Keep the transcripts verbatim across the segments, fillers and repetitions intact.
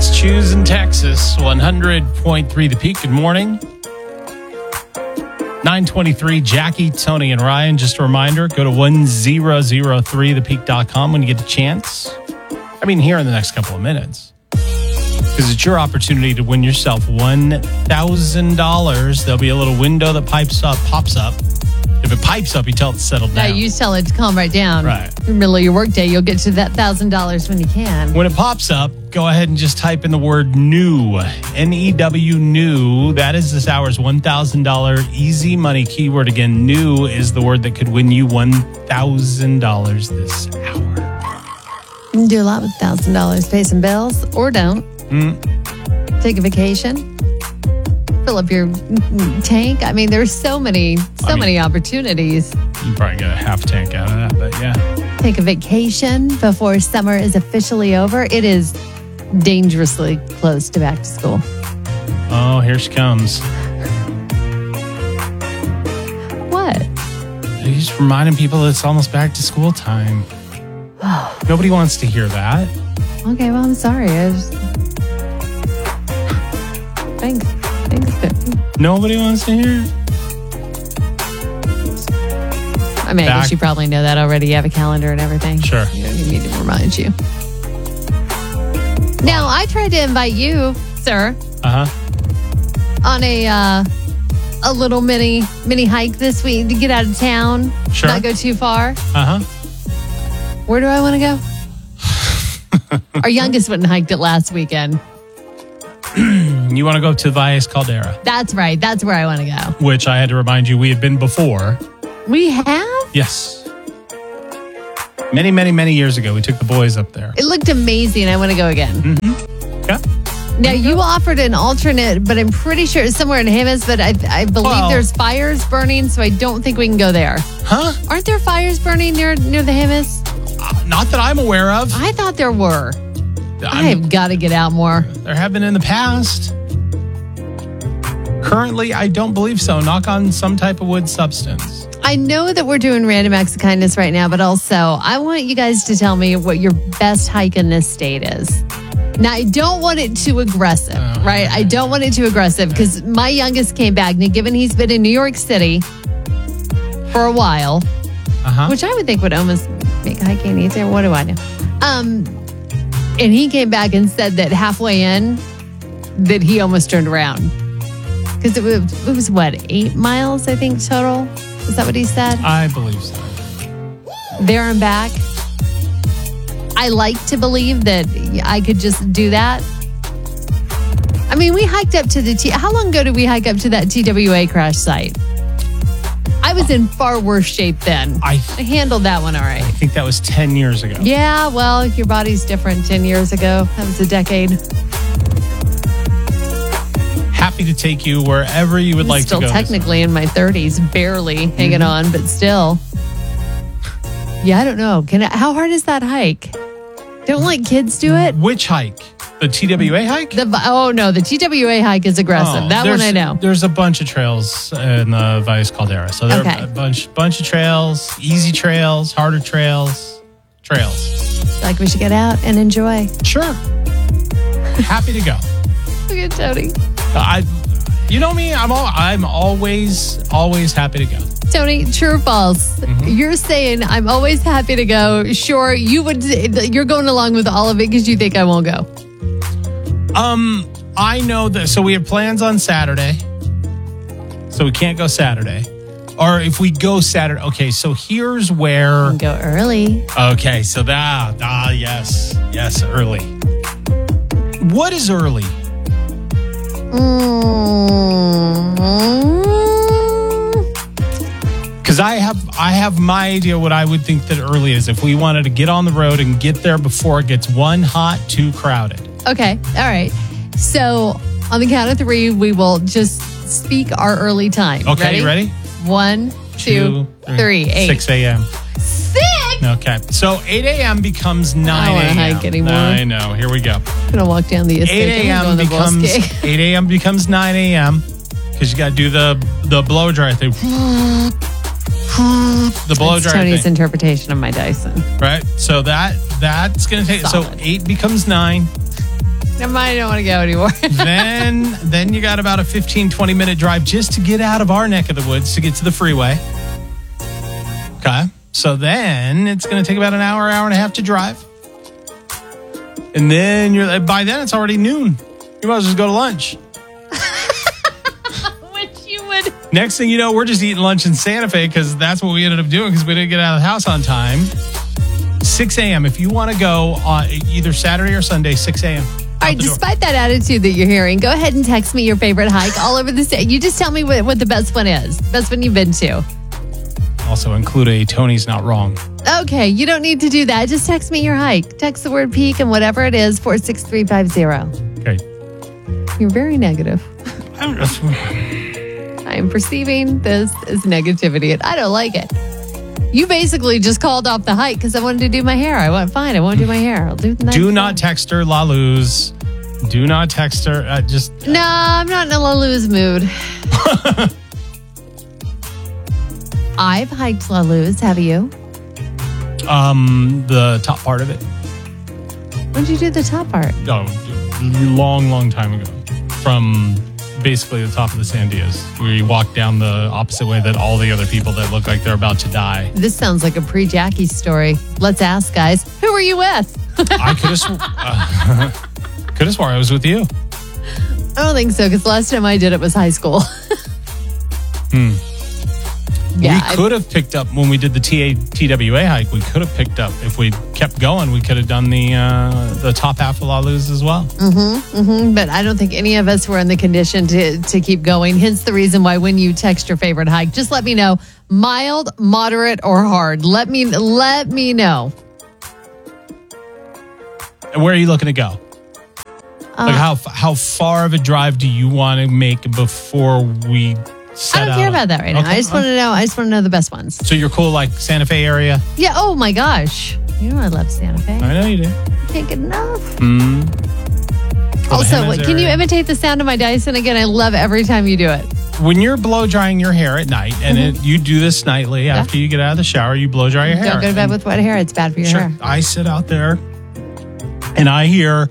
It's Choose in Texas, one hundred point three The Peak. Good morning. nine twenty-three, Jackie, Tony, and Ryan. Just a reminder, go to one thousand three the peak dot com when you get the chance. I mean, here in the next couple of minutes. Because it's your opportunity to win yourself one thousand dollars. There'll be a little window that pipes up, pops up. If it pipes up, you tell it to settle down. Yeah, you tell it to calm right down. Right. In the middle of your workday, you'll get to that one thousand dollars when you can. When it pops up, go ahead and just type in the word new. N E W, new. That is this hour's one thousand dollars easy money keyword. Again, new is the word that could win you one thousand dollars this hour. You can do a lot with one thousand dollars. Pay some bills or don't. Mm. Take a vacation. Fill up your tank. I mean, there's so many, so I mean, many opportunities. You probably get a half tank out of that, but yeah. Take a vacation before summer is officially over. It is dangerously close to back to school. Oh, here she comes. What? He's just reminding people that it's almost back to school time. Nobody wants to hear that. Okay, well, I'm sorry. I just... Thanks. Thanks. Nobody wants to hear it. I mean, I Back. guess you probably know that already. You have a calendar and everything. Sure. You don't need me to remind you. Now, I tried to invite you, sir, Uh-huh. on a uh, a little mini mini hike this week to get out of town. Sure. Not go too far. Uh-huh. Where do I want to go? Our youngest went and hiked it last weekend. You want to go to Valles Caldera, That's right. That's where I want to go. which I had to remind you we had been before. We have? Yes. Many, many, many years ago, we took the boys up there. It looked amazing. I want to go again. Yeah. Now, you offered an alternate, but I'm pretty sure it's somewhere in Jemez, but I, I believe Well- there's fires burning, so I don't think we can go there. Huh? Aren't there fires burning near near the Jemez? Uh, not that I'm aware of. I thought there were. I'm- I've got to get out more. There have been in the past. Currently, I don't believe so. Knock on some type of wood substance. I know that we're doing random acts of kindness right now, but also I want you guys to tell me what your best hike in this state is. Now, I don't want it too aggressive, Oh, right? I don't want it too aggressive because my youngest came back. Now, given he's been in New York City for a while, Uh-huh. which I would think would almost make hiking easier. What do I know? Um, and he came back and said that halfway in, that he almost turned around. Because it was, it was, what, eight miles, I think, total? Is that what he said? I believe so. There and back. I like to believe that I could just do that. I mean, we hiked up to the T. How long ago did we hike up to that T W A crash site? I was in far worse shape then. I, I handled that one all right. I think that was ten years ago. Yeah, well, your body's different ten years ago. That was a decade. Happy to take you wherever you would I'm like still to go. technically in my thirties, barely hanging Mm-hmm. on, but still. Yeah, I don't know. Can I, how hard is that hike? Don't like kids do it? Which hike? The T W A hike? The Oh, no, the T W A hike is aggressive. Oh, that one there's- I know. There's a bunch of trails in the Valles Caldera. So there Okay. are a bunch, bunch of trails, easy trails, harder trails, trails. Like we should get out and enjoy. Sure. Happy to go. Look at Tony. I, you know me, I'm all, I'm always, always happy to go. Tony, true or false? Mm-hmm. You're saying I'm always happy to go. Sure, you would. You're going along with all of it because you think I won't go. Um, I know that. So we have plans on Saturday. So we can't go Saturday. Or if we go Saturday, okay. So here's where. Go early. Okay, so that ah yes, yes, early. What is early? Mm-hmm. Because I have I have my idea what I would think that early is. If we wanted to get on the road and get there before it gets one hot, too crowded. Okay. All right. So on the count of three, we will just speak our early time. Okay, you ready? One, two, three, eight. six a.m. Six? Okay, so eight a.m. becomes nine wanna a.m. hike anymore. I know. Here we go. I'm going to walk down the estate. eight a.m. I'm gonna go on the becomes Bosque. eight a.m. becomes nine a.m. because you got to do the the blow dry thing. The blow That's dry Tony's thing, interpretation of my Dyson. right? So that that's gonna take. Solid. So eight becomes nine. Never mind, I don't want to go anymore. then then you got about a fifteen, twenty minute drive just to get out of our neck of the woods to get to the freeway. Okay. So then it's going to take about an hour, hour and a half to drive. And then you're by then it's already noon. You might as well just go to lunch. Which you would. Next thing you know, we're just eating lunch in Santa Fe because that's what we ended up doing because we didn't get out of the house on time. six a.m. If you want to go on either Saturday or Sunday, six a.m. All right, despite that attitude that you're hearing, go ahead and text me your favorite hike all over the state. You just tell me what, what the best one is. Best one you've been to. Also include a Tony's Not Wrong. Okay, you don't need to do that. Just text me your hike. Text the word peak and whatever it is, four six three five zero. Okay. You're very negative. I am perceiving this as negativity and I don't like it. You basically just called off the hike because I wanted to do my hair. I went, fine, I won't do my hair. I'll do the next Do one. not text her La Luz. Do not text her. Uh, just No, I'm not in a La Luz mood. I've hiked La Luz. Have you? um the top part of it. When did you do the top part? Oh, long, long time ago. From basically the top of the Sandias, where you walk down the opposite way that all the other people that look like they're about to die. This sounds like a pre-Jackie story. Let's ask, guys. Who were you with? I could have sw- uh, could have swore I was with you. I don't think so, because last time I did it was high school. Hmm. Yeah, we could have picked up when we did the T A T W A hike. We could have picked up if we kept going. We could have done the uh, the top half of La Luz as well. Mm-hmm, mm-hmm. But I don't think any of us were in the condition to to keep going. Hence the reason why when you text your favorite hike, just let me know. Mild, moderate, or hard. Let me let me know. And where are you looking to go? Uh, Like how how far of a drive do you want to make before we? Set I don't out care on- about that right now. Okay, I just want to know. I just want to know the best ones. So you're cool, like Santa Fe area? Yeah. Oh my gosh. You know I love Santa Fe. I know you do. Can't get enough. Mm. Also, Jimenez can you area. imitate the sound of my Dyson again? I love every time you do it. When you're blow drying your hair at night, and Mm-hmm. it, you do this nightly after you get out of the shower, you blow dry your hair. Don't go to bed And with wet hair. It's bad for your sure, hair. I sit out there, and I hear.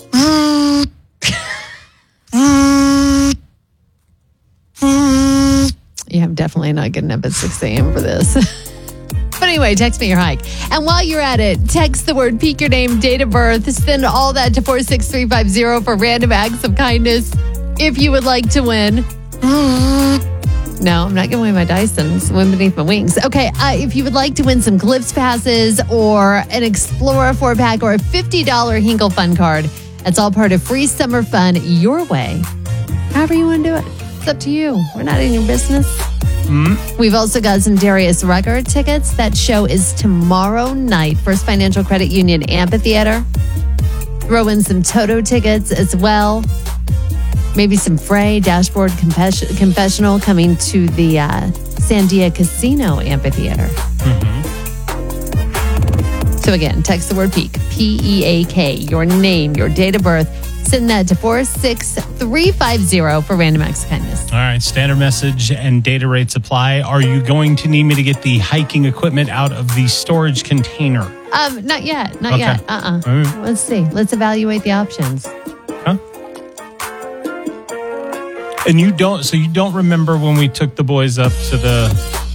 Yeah, I'm definitely not getting up at six a.m. for this. But anyway, text me your hike. And while you're at it, text the word peak, your name, date of birth, send all that to four six three five zero for random acts of kindness if you would like to win. No, I'm not giving away my Dyson. Swim beneath my wings. Okay, uh, if you would like to win some Cliffs passes or an Explorer four pack or a fifty dollars Hinkle Fun card, that's all part of free summer fun your way. However you want to do it. It's up to you. We're not in your business. Mm. We've also got some Darius Rucker tickets. That show is tomorrow night. First Financial Credit Union Amphitheater. Throw in some Toto tickets as well. Maybe some Frey Dashboard confess- Confessional coming to the uh, Sandia Casino Amphitheater. Mm-hmm. So again, text the word peak, P E A K, your name, your date of birth. Send that to four six three five zero for random acts of kindness. All right, standard message and data rates apply. Are you going to need me to get the hiking equipment out of the storage container? Um, not yet, not Okay. yet. Uh-uh. All right. Let's see. Let's evaluate the options. Huh? And you don't, so you don't remember when we took the boys up to the,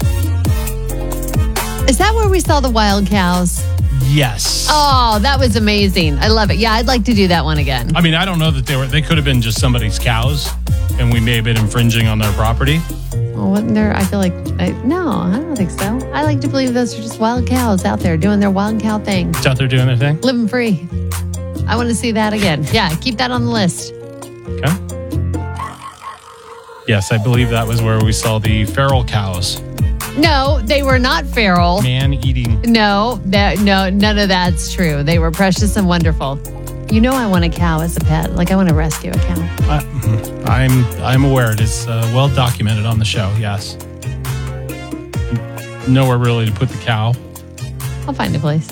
Is that where we saw the wild cows? yes. Oh, that was amazing. I love it. Yeah, I'd like to do that one again. I mean, I don't know that they were, they could have been just somebody's cows and we may have been infringing on their property. Well, wasn't there? I feel like, I, no, I don't think so. I like to believe those are just wild cows out there doing their wild cow thing, It's out there doing their thing. living free. I want to see that again. Yeah, keep that on the list. Okay. Yes, I believe that was where we saw the feral cows. No, they were not feral. Man eating. No, that no, none of that's true. They were precious and wonderful. You know, I want a cow as a pet. Like I want to rescue a cow. Uh, I'm I'm aware it is uh, well documented on the show. Yes. Nowhere really to put the cow, I'll find a place.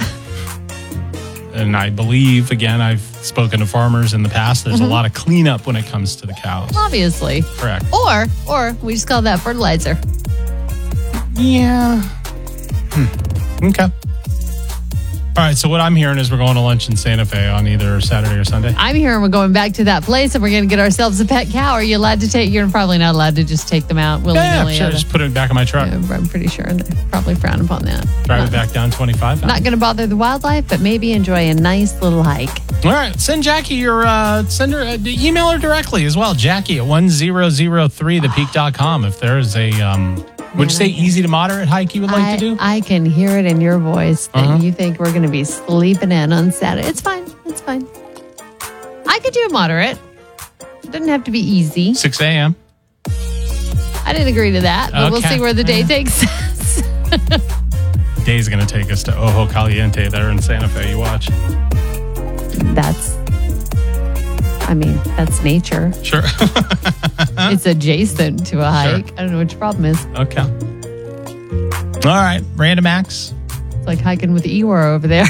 and I believe again I've spoken to farmers in the past. There's Mm-hmm. a lot of cleanup when it comes to the cows. Obviously. Correct. Or, or we just call that fertilizer. Yeah. Hmm. Okay. All right, so what I'm hearing is we're going to lunch in Santa Fe on either Saturday or Sunday. I'm hearing we're going back to that place and we're going to get ourselves a pet cow. Are you allowed to take, you're probably not allowed to just take them out willy-nilly. Yeah, sure. Just put it back in my truck. Yeah, I'm pretty sure they probably frown upon that. Drive not, it back down twenty-five. Not going to bother the wildlife, but maybe enjoy a nice little hike. All right, send Jackie your, uh, send her, uh, email her directly as well. Jackie at one thousand three the peak dot com if there's a, um, would you say easy to moderate hike you would like I, to do? I can hear it in your voice that Uh-huh. you think we're going to be sleeping in on Saturday. It's fine. It's fine. I could do a moderate. It doesn't have to be easy. six a.m. I didn't agree to that, but we'll Okay. see where the day takes us. Day's going to take us to Ojo Caliente there in Santa Fe. You watch. That's, I mean, that's nature. Sure. It's adjacent to a hike. Sure. I don't know what your problem is. Okay. All right, random acts. It's like hiking with Eeyore over there.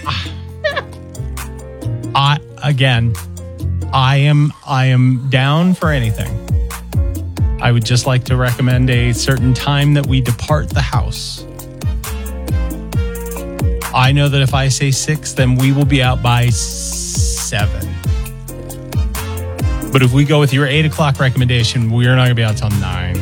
I again, I am I am down for anything. I would just like to recommend a certain time that we depart the house. I know that if I say six, then we will be out by seven. But if we go with your eight o'clock recommendation, we're not going to be out till nine.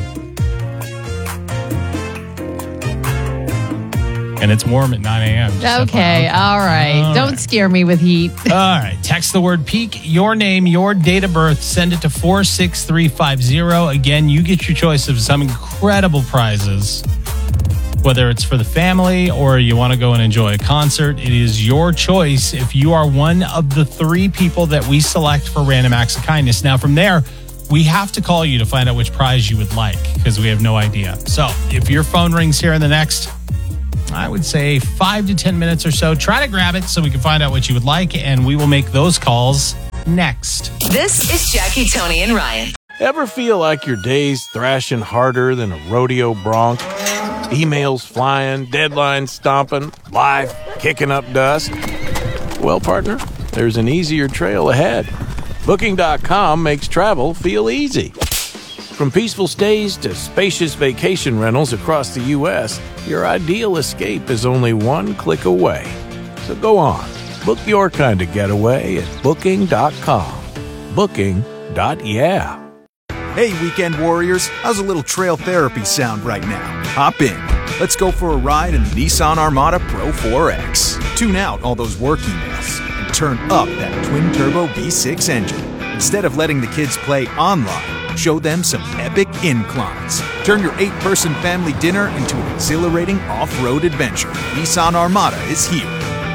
And it's warm at nine a.m. Okay, all right. All Don't right. scare me with heat. All right. Text the word peak, your name, your date of birth. Send it to four six three five zero. Again, you get your choice of some incredible prizes. Whether it's for the family or you want to go and enjoy a concert, it is your choice if you are one of the three people that we select for Random Acts of Kindness. Now, from there, we have to call you to find out which prize you would like because we have no idea. So if your phone rings here in the next, I would say five to ten minutes or so, try to grab it so we can find out what you would like, and we will make those calls next. This is Jackie, Tony, and Ryan. Ever feel like your day's thrashing harder than a rodeo bronc? Emails flying, deadlines stomping, life kicking up dust? Well, partner, there's an easier trail ahead. Booking dot com makes travel feel easy. From peaceful stays to spacious vacation rentals across the U S, your ideal escape is only one click away. So go on, book your kind of getaway at Booking dot com. Booking. Yeah. Hey, weekend warriors, how's a little trail therapy sound right now? Hop in. Let's go for a ride in the Nissan Armada Pro four X. Tune out all those work emails and turn up that twin-turbo V six engine. Instead of letting the kids play online, show them some epic inclines. Turn your eight-person family dinner into an exhilarating off-road adventure. Nissan Armada is here.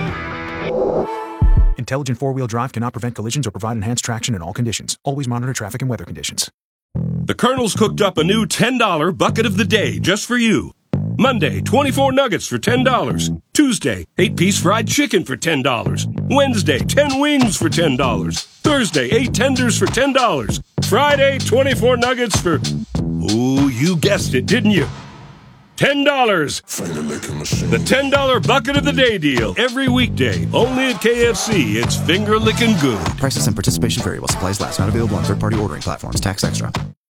Intelligent four-wheel drive cannot prevent collisions or provide enhanced traction in all conditions. Always monitor traffic and weather conditions. The Colonel's cooked up a new ten dollar bucket of the day just for you. Monday, twenty-four nuggets for ten dollars. Tuesday, eight-piece fried chicken for ten dollars. Wednesday, ten wings for ten dollars. Thursday, eight tenders for ten dollars. Friday, twenty-four nuggets for... Ooh, you guessed it, didn't you? ten dollars. The ten dollar bucket of the day deal. Every weekday. Only at K F C. It's finger licking good. Prices and participation vary while supplies last. Not available on third-party ordering platforms. Tax extra.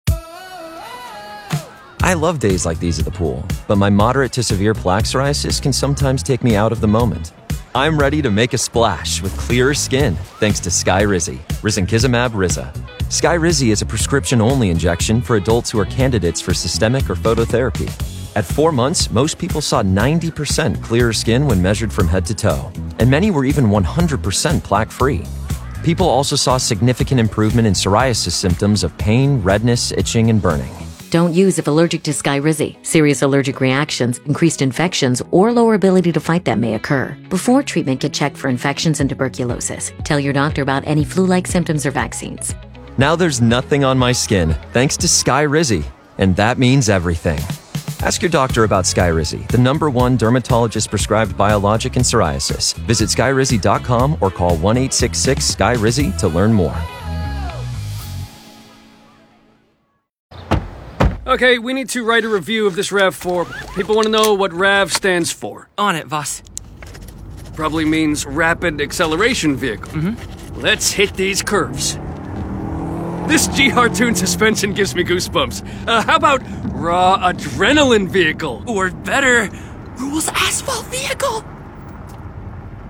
I love days like these at the pool, but my moderate to severe plaque psoriasis can sometimes take me out of the moment. I'm ready to make a splash with clearer skin thanks to Skyrizi, risankizumab Riza. Skyrizi is a prescription-only injection for adults who are candidates for systemic or phototherapy. At four months, most people saw ninety percent clearer skin when measured from head to toe, and many were even one hundred percent plaque-free. People also saw significant improvement in psoriasis symptoms of pain, redness, itching, and burning. Don't use if allergic to Skyrizi. Serious allergic reactions, increased infections, or lower ability to fight them may occur. Before treatment, get checked for infections and tuberculosis. Tell your doctor about any flu-like symptoms or vaccines. Now there's nothing on my skin thanks to Skyrizi, and that means everything. Ask your doctor about Skyrizi, the number one dermatologist-prescribed biologic in psoriasis. Visit skyrizi dot com or call one eight six six S K Y R I Z Y to learn more. Okay, we need to write a review of this RAV four. People want to know what RAV stands for. On it, boss. Probably means Rapid Acceleration Vehicle. Mm-hmm. Let's hit these curves. This G-Hartoon suspension gives me goosebumps. Uh, how about Raw Adrenaline Vehicle? Or better, Rules Asphalt Vehicle.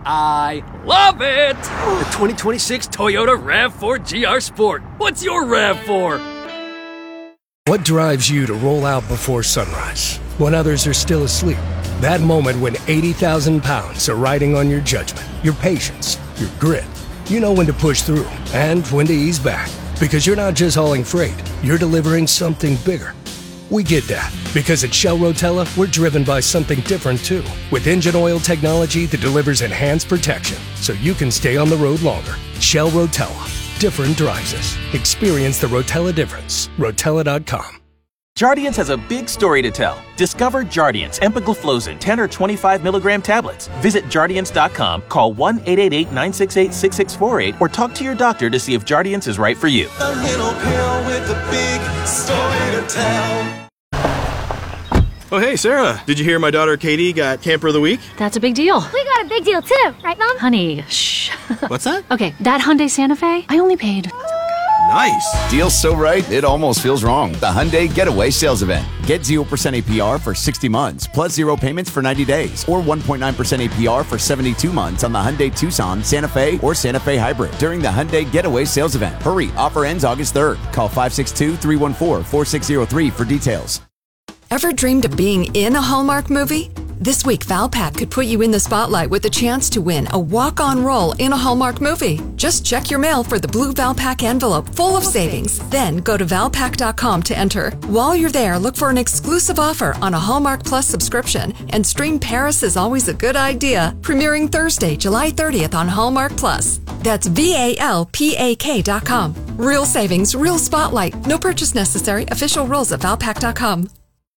I love it! The twenty twenty-six Toyota RAV four G R Sport. What's your RAV four? What drives you to roll out before sunrise when others are still asleep? That moment when eighty thousand pounds are riding on your judgment, your patience, your grit. You know when to push through and when to ease back. Because you're not just hauling freight, you're delivering something bigger. We get that, because at Shell Rotella, we're driven by something different too. With engine oil technology that delivers enhanced protection, so you can stay on the road longer. Shell Rotella. Different drives us. Experience the Rotella difference. Rotella dot com. Jardiance has a big story to tell. Discover Jardiance empagliflozin ten or twenty-five milligram tablets. Visit Jardiance dot com, call one eight eight eight, nine six eight, six six four eight, or talk to your doctor to see if Jardiance is right for you. A little pill with a big story to tell. Oh, hey, Sarah. Did you hear my daughter Katie got Camper of the Week? That's a big deal. We got a big deal too, right, Mom? Honey, shh. What's that? Okay, that Hyundai Santa Fe, I only paid... Nice. Deal's so right, it almost feels wrong. The Hyundai Getaway Sales Event. Get zero percent A P R for sixty months, plus zero payments for ninety days, or one point nine percent A P R for seventy-two months on the Hyundai Tucson, Santa Fe, or Santa Fe Hybrid during the Hyundai Getaway Sales Event. Hurry, offer ends August third. Call five six two, three one four, four six zero three for details. Ever dreamed of being in a Hallmark movie? This week, Valpak could put you in the spotlight with a chance to win a walk-on role in a Hallmark movie. Just check your mail for the blue Valpak envelope full of savings. Then go to Valpak dot com to enter. While you're there, look for an exclusive offer on a Hallmark Plus subscription, and stream Paris is Always a Good Idea, premiering Thursday, July thirtieth on Hallmark Plus. That's V A L P A K dot com. Real savings, real spotlight. No purchase necessary. Official rules at Valpak dot com.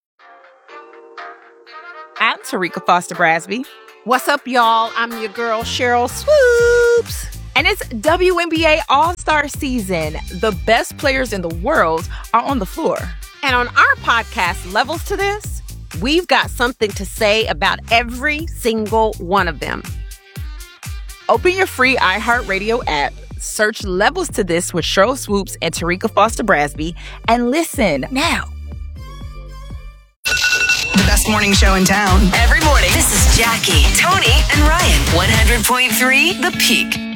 I'm Tarika Foster Brasby. What's up, y'all? I'm your girl, Cheryl Swoops. And it's W N B A All-Star Season. The best players in the world are on the floor. And on our podcast, Levels to This, we've got something to say about every single one of them. Open your free iHeartRadio app, search Levels to This with Cheryl Swoops and Tarika Foster Brasby, and listen now. The best morning show in town. Every morning. This is Jackie, Tony, and Ryan. one hundred point three The Peak.